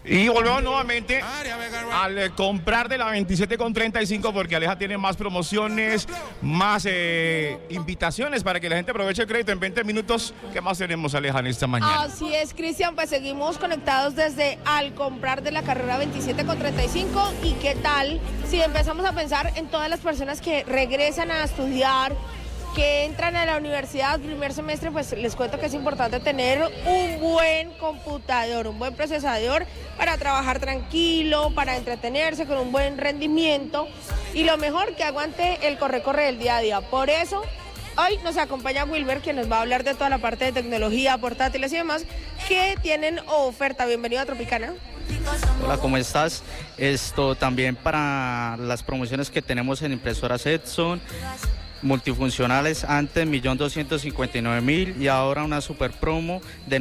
Y volvemos nuevamente al comprar de la 27 con 35 porque Aleja tiene más promociones, más invitaciones para que la gente aproveche el crédito en 20 minutos. ¿Qué más tenemos, Aleja, en esta mañana? Así es, Cristian, pues seguimos conectados desde al comprar de la carrera 27 con 35. ¿Y qué tal si empezamos a pensar en todas las personas que regresan a estudiar, que entran a la universidad primer semestre? Pues les cuento que es importante tener un buen computador, un buen procesador para trabajar tranquilo, para entretenerse con un buen rendimiento y lo mejor, que aguante el corre-corre del día a día. Por eso, hoy nos acompaña Wilmer, que nos va a hablar de toda la parte de tecnología, portátiles y demás que tienen oferta. Bienvenido a Tropicana. Hola, ¿cómo estás? Esto también para las promociones que tenemos en impresoras Epson, multifuncionales, antes 1.259.000 y ahora una super promo de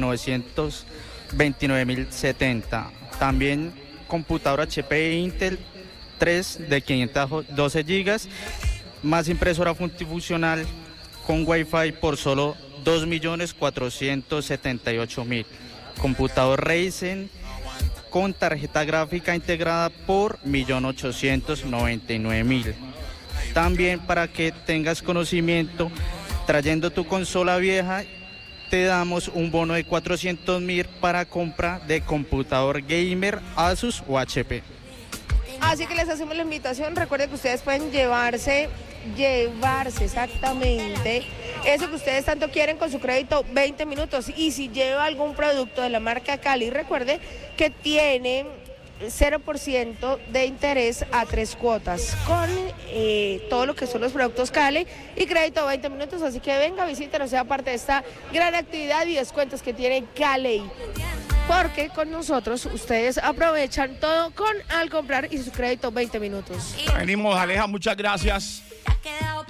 929.070. También computadora HP Intel 3 de 512 GB, más impresora multifuncional con Wi-Fi por solo 2.478.000. Computador Ryzen con tarjeta gráfica integrada por 1.899.000. También, para que tengas conocimiento, trayendo tu consola vieja, te damos un bono de 400.000 para compra de computador gamer Asus o HP. Así que les hacemos la invitación. Recuerden que ustedes pueden llevarse exactamente eso que ustedes tanto quieren con su crédito 20 minutos. Y si lleva algún producto de la marca Cali, recuerde que tiene 0% de interés a 3 cuotas con todo lo que son los productos Cali y crédito 20 minutos. Así que venga, visítenos, sea parte de esta gran actividad y descuentos que tiene Cali, porque con nosotros ustedes aprovechan todo con al comprar y su crédito 20 minutos. Venimos, Aleja, muchas gracias.